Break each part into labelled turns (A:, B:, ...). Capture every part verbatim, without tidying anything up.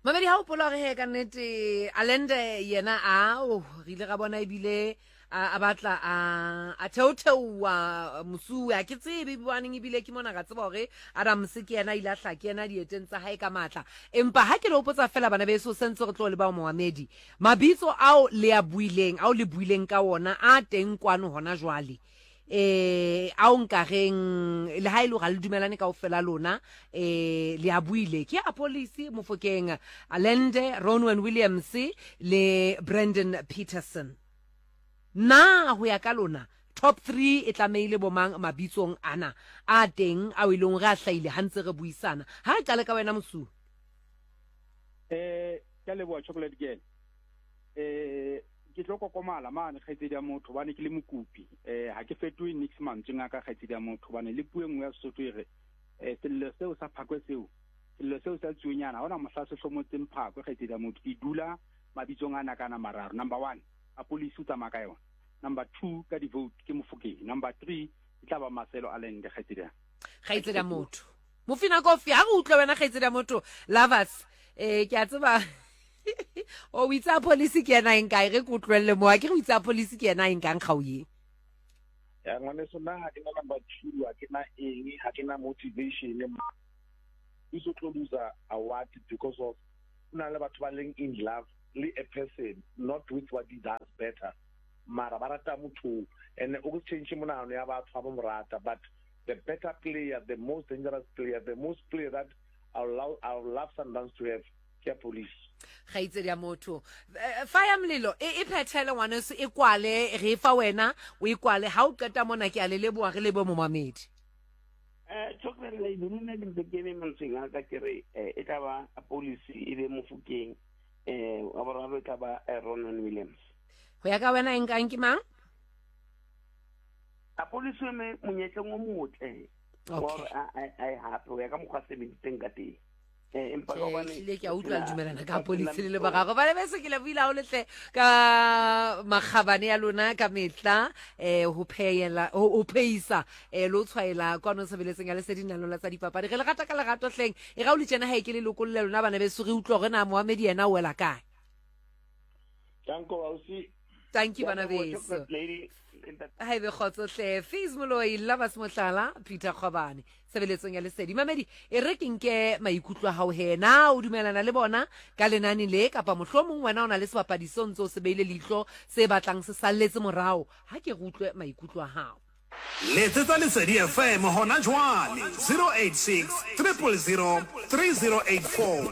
A: Mamedi ha o pola re he ka nnete Alende yena a o re ile ga bona ebile a batla a a theothewa mosu a ke tsebe bwaneng ebile ke mona ga tseba hore Adam se ke yena ile hla ke yena dieteng tsa hae ka matla empa ha ke le opotsa fela bana beso sentse re tlo le ba Mohamedi mabitso ao le a buileng ao le buileng ka ona a teng kwano hona jwale eh a o nkareng le ha ile ga le dumelane ka ofela lona eh le a buile ke a police Mofokeng Alende Ronwen Williams le Brendan Peterson na ho ya ka lona top three e tlameile bomang mabitsong ana a teng a o ileng ga hlaile hantse re buisana ha re qale ka wena Mosu
B: eh ka le bua chocolate girl eh ke tlo kokomala mane kgaitse dia motho bane ke le mokupi eh ha ke fetwe nix mantseng aka kgaitse dia motho bane le pueng ya Sesotho ire eh selo seo sa phakwe seo selo seo sa tsunyana hona mohla se hlomotseng phakwe kgaitse dia motho e dula mabitsong ana kana mararo number one a police utsa maka yona number two ka di vote ke Mofokeng number three e tla ba Marcelo Alende kgaitse dia
A: kgaitse dia motho Mofina Kofi ha re utlwa wena kgaitse dia motho lovers eh ke a tseba o witsa police ke yena eng kae re kutlwelle mo a ke re witsa police ke yena eng kang khauye
C: ya ngwane sona ha ke na number two ha ke na eng ha ke na motivation e so tlo loser award because of una le batho ba leng in love le a person not with what he does better mara barata motho and o go change monano ya batho ba morata but the better player the most dangerous player the most player that I love I love Sundowns to have ke police
A: khaitse dia motho fire mlilo e phethele ngwana se e kwale re fa wena o ikwale ha o qeta mona ke a le leboa re lebo Momamedi
D: eh chocolate le nne le bekene mntsinga ka kere e tla ba a police e be Mofokeng eh wa ba ba tla ba Ronwen Williams
A: ho ya ka wena eng kang ke mang
D: a police me monyetleng o motle
A: okay
D: ai ai hape ya ka mokgwa seventy ka teng eh empa
A: ga
D: bana
A: le ke a utlwa dumelana ka police le ba gago ba le bese ke le buila o letle ka magabane ya lona ka metla eh ho pheyela ho pheisa eh lo tshwaela kwano sebeletseng ya lesedi nalo la tsa dipapadi re le gata ka legato hleng e ga o le tsena ha e ke le lokolle lona bana beso re utlwa gore na Mohamedi yena o wela kae
C: Tanko ausi
A: thank you bana beso ha be khotso hle fees moloi la ba smohlala Peter Khobane sebeletsong ya lesedi Mamedi e re kenke maikutlo ha o hena o dumelana le bona ka lenani le kapa mohlomong wena ona le sebapadi sontso se beile lihlo se batlang se salletse morao ha ke rutlwe maikutlo a hao
E: letsetsa lesedi F M hona jwale zero eight six zero zero zero three zero eight four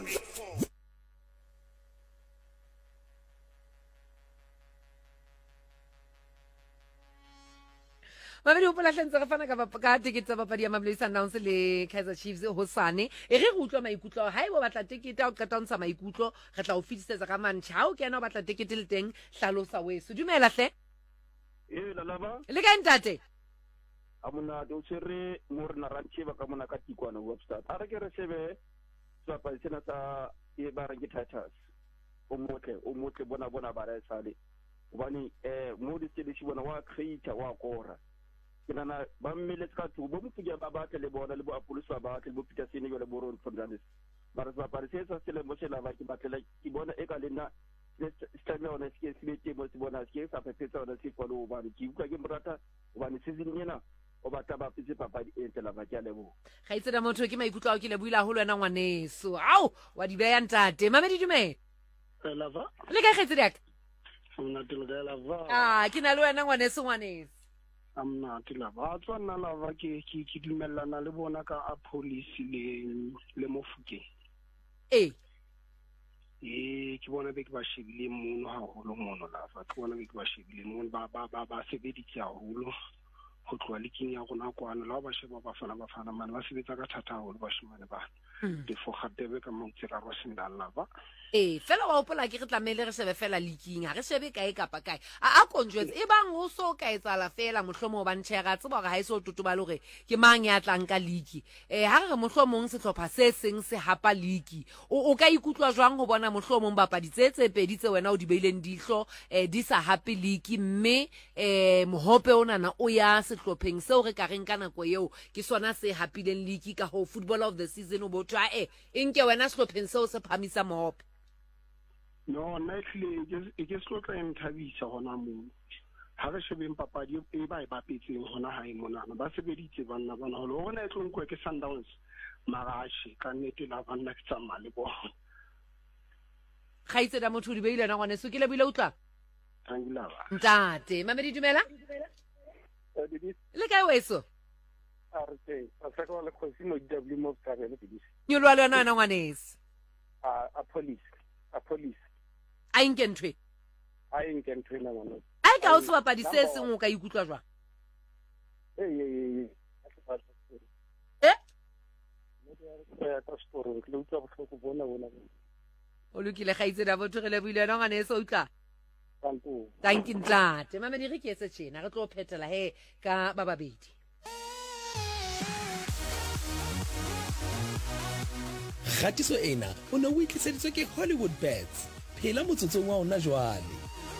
A: Mamedi o pola hlentse re fana ka ka ticket tsa papadi ya Mamelodi Sundowns le Kaizer Chiefs hosane e re utlwa maikutlo ha ebo batla ticket a o qeta o ntsha maikutlo re tla o fitisetsa ka mantsha ha o kena o batla ticket le teng hlalosa weso dumela hle
B: eh la laba
A: le ka ntate
B: amona do tsere mo rena rantse ba ka mona ka tikwana website a re ke re sebe tsapa tsena sa e ba re ke Titus o motle o motle bona bona ba ra sale bani eh mo di tsedi shi bona wa creator wa kora kinana ba mmele ka tu bo mfuja ba ba tele bona le bo apolisa ba tele bo Peter Sini le bo Ron Fernandez ba re ba pare se sa sele mo sela ba ki batlela ki bona e ka lena stame ona ske sibete mo bona ske sa pepetsa ona se kwalo ba ki uka ke morata ba ni season nyena o ba taba pitse papa di entela ba tjale bo
A: ga itse da motho ke maikutlo a ke le buila ho lwana ngwaneso au wa di beya ntate Mamedi dume
C: lava
A: le ka kgetsi dak
C: amna tilga lava
A: ah ke na le wena ngwaneso ngwaneso
C: amna tilava tswa nna lava ke ke ke dumellana le bona ka a police le le Mofokeng
A: eh
C: eh ke bona be ke ba shebile mono ha holo mono lava ke bona be ke ba shebile mono ba ba ba ba sebeditse haholo go tloa le king ya gona kwana la ba sheba ba fana ba fana mane ba sebetsa ka thata haholo ba shimane ba de fogatebe ka motsira ro sindalla ba
A: eh fela wa opola ke re tlamele re shebe fela leaking ha re shebe kae kapa kae a a konjwetse e bang ho so ka etsala fela mohlomo ba ntshega tseba ga ha iso tutuba le gore ke mang ya tlang ka league eh ha re mohlomong se tlhopha se seng se hapa league o ka ikutlwa jwang go bona mohlomong bapadi tse tse pedi tse wena o di beileng dihlo eh di sa hape league mme eh mohope ona na o ya se sehlopheng seo re ka reng ka nako eo ke sona se hapileng league ka ho football of the season o botho a e nke wena sehlopheng seo se phamisa mohope.
F: No, nicely e ke se tlo nthabisa hona moo. Ha re shebeng papadi e ba e bapetseng hona hae monana ba sebeditse banna bana ho lona e tlo nkwe ke Sundowns marashi ka nnete la banna ke tsamaya le bona.
A: Khaitse da motho di beile na ngwane so ke le bile utla.
F: Angila ba.
A: Ntate, Mamedi dumela?
B: Eh di
A: Le kae weso?
B: arte a se ko le khosimo W mo tsaka le di.
A: Nyolwa le yona na ngwanesi.
B: A a police, a police.
A: A inkentwe.
B: A inkentwe na ngwana.
A: Ai ka o se bapadi se seng o ka ikutlwa jwa.
B: Eh eh eh.
A: Eh?
B: Ya ta story ke le utla bohloko bona bona.
A: O lokile Khaitse da botho re le buile yona ngwanesi o utla.
B: Tanto.
A: Thank you ntate. Mamedi re ke etse tjena re tlo phetela he ka ba babedi.
G: Gatiso ena o ne o itliseditswe ke Hollywood Bets. Phela motsotsong wa ona jwale.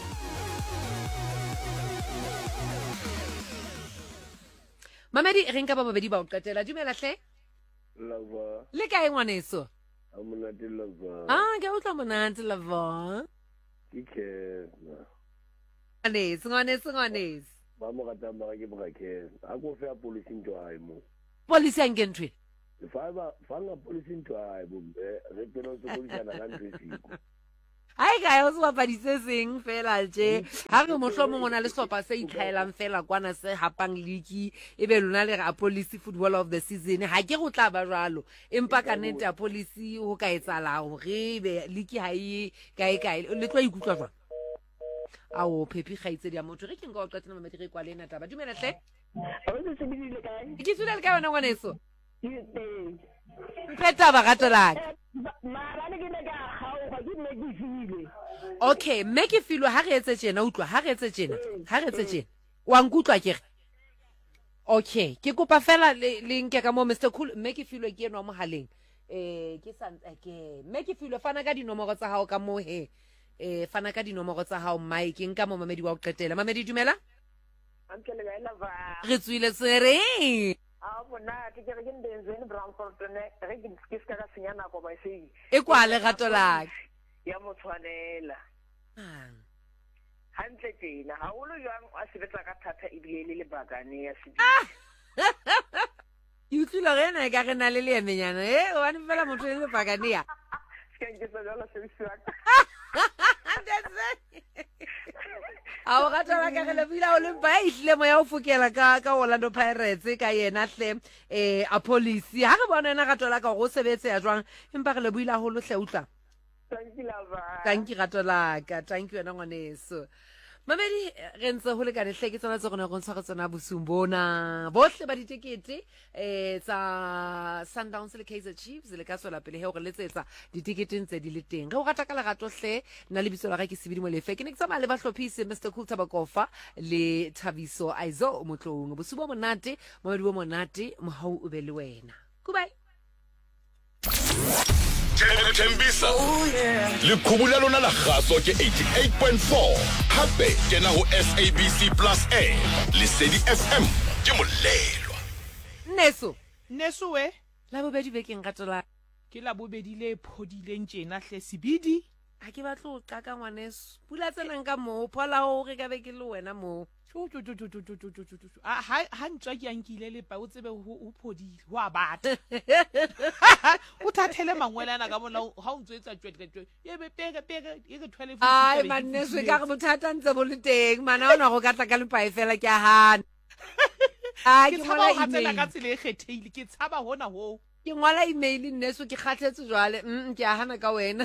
A: Mamedi re nka ba babedi ba o qetela dumela hle?
B: Lava.
A: Le kae ngwaneso?
B: Amona di lava.
A: Ah ke utla monate lava.
B: Ke
A: Ngwaneso ngwaneso ngwaneso.
B: ba mo gata ba ke ba ke a go fe a police ntwa ai mo.
A: Police ya nkentwe.
B: Fa ba fa nga police ntwa ai bombe re pelo se go ditsana ka ntsiko.
A: Ai ga o se bapadi se seng fela tje ha re mohlomong ona le sopa se itlhaelang fela kwana se hapang league e be lona le ga police football of the season ha ke go tla ba jwalo empa ka nete ya police ho ka etsala hore be league ha e kae kae le tlo ikutlwa jwang a o Phepi Khaitse dia motho re ke nka o qetela Mamedi re kwa le na taba dumela hle
D: a o se bidile kae
A: ke tsula le ka wena ngwaneso
D: ke teng
A: pheta ba gatlelaka
D: mara le ke ne ka gao ba ke ne ke file
A: okay mme ke filo ha re etse tjena utlwa ha re etse tjena ha re etse tjena wa nkutlwa ke re okay ke kopa fela le le nke ka mo Mister Cool mme ke filo ke enwa mohaleng eh ke santsa ke mme ke filo fana ka dinomoro tsa hao ka mo he eh fana ka dinomoro tsa hao Mike nka mo Mamedi wa o qetela Mamedi dumela
D: anke le gaela ba
A: re tswile sere
D: a bona ke ke re ke ndenzeni Brownford ne re ke ke ska ka senya nako ba se
A: e kwa le gato la
D: ya motshwanela
A: ah
D: hantle tena ha o lo jang a sebetsa ka thata e bile le lebakane ya se
A: you tsula rena ka re na le le emenyana eh wa ne fela motho le lebakane ya
D: ke ke sa jala se se
A: a o gata la ka gele bila o le ba itle mo ya o fokela ka ka Orlando Pirates ka yena hle eh a police ha re bona ena gato la ka go sebetse ya jwang empa re le buila ho lo hle utla
D: thank you lava
A: thank you gato la ka thank you ena ngwaneso Mamedi re ntse ho le ka lehle ke tsona tse gone go ntshwa go tsona bosung bona bohle ba ditekete eh tsa Sundowns le Kaizer Chiefs le ka sola pele he o re letsetsa ditekete ntse di le teng re o rata ka lerato hle nna le bitso la ga ke sebidi mo lefe ke ne ke tsama le ba hlophise Mister Cool Tabakofa le Thabiso Aizo motlong bosubo monate Mamedi bo monate mohau o be le wena goodbye
H: Thembisa le khubula lona la gaso ke eighty-eight point four hape kena ho S A B C Plus A le Sedi F M ke molelwa
A: Neso
I: Neso we
A: la bobedi be ke ngatola
I: ke la bobedi le phodileng tjena hle sebidi
A: a ke batla o qaka ngwaneso pula tsenang ka mo phola ho re ka be ke le wena mo
I: a ha ha ntwa ke yankile le pa o tsebe ho phodile ho a batla o thathele mangwelana ka bona ha o ntsetsa twetwe ye be peke peke e ke twelve
A: ai manneso ka go bothata ntse bo le teng mana ona go ka tla ka le pae fela ke a hana a
I: ke
A: ke
I: tsaba
A: ngola
I: ha tsela
A: email
I: ka tsele e kgetheile ke tsaba hona ho
A: ke ngola email nneso ke kgatlhetse jwale mm ke a hana ka wena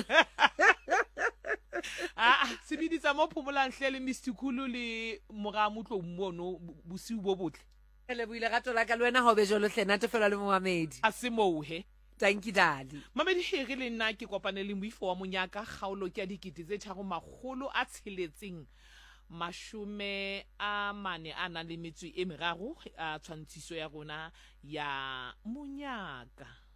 I: ah sebiditsa mo phomolang hle le Mister Cool le moga motlo mmono bosiu bo botle
A: le buile gato la ka le wena ha o be jolo hle nate fela le Mohamedi
I: a se mohe
A: thank you dali
I: Mamedi here le nna ke kopane le moifo wa monyaka kgaolo ke a dikete tse tharo magolo a tsheletseng mashume a mane a na le metso e meraro a tshwantshiso ya rona ya monyaka